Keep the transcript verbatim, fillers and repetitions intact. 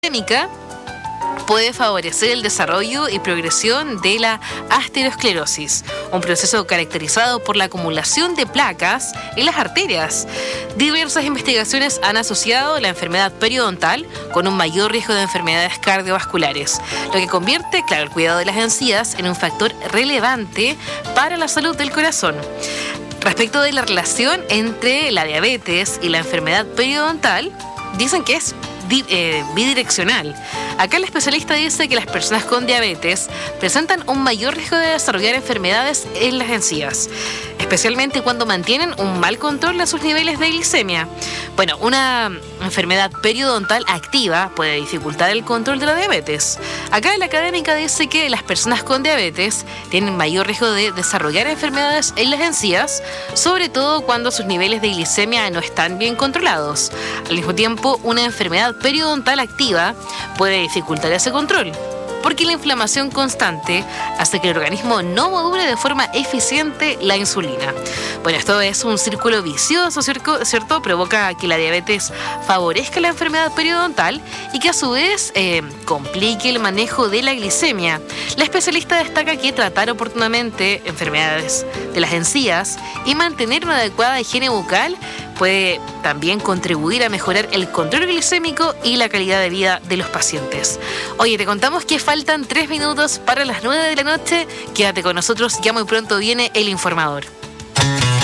Glicémica puede favorecer el desarrollo y progresión de la aterosclerosis, un proceso caracterizado por la acumulación de placas en las arterias. Diversas investigaciones han asociado la enfermedad periodontal con un mayor riesgo de enfermedades cardiovasculares, lo que convierte, claro, el cuidado de las encías en un factor relevante para la salud del corazón. Respecto de la relación entre la diabetes y la enfermedad periodontal, dicen que es bidireccional. Acá el especialista dice que las personas con diabetes presentan un mayor riesgo de desarrollar enfermedades en las encías, especialmente cuando mantienen un mal control de sus niveles de glicemia. Bueno, una enfermedad periodontal activa puede dificultar el control de la diabetes. Acá la académica dice que las personas con diabetes tienen mayor riesgo de desarrollar enfermedades en las encías, sobre todo cuando sus niveles de glicemia no están bien controlados. Al mismo tiempo, una enfermedad periodontal activa puede dificultar ese control, porque la inflamación constante hace que el organismo no module de forma eficiente la insulina. Bueno, esto es un círculo vicioso, ¿cierto? Provoca que la diabetes favorezca la enfermedad periodontal y que a su vez eh, complique el manejo de la glicemia. La especialista destaca que tratar oportunamente enfermedades de las encías y mantener una adecuada higiene bucal puede también contribuir a mejorar el control glicémico y la calidad de vida de los pacientes. Oye, te contamos que faltan tres minutos para las nueve de la noche. Quédate con nosotros, ya muy pronto viene El Informador.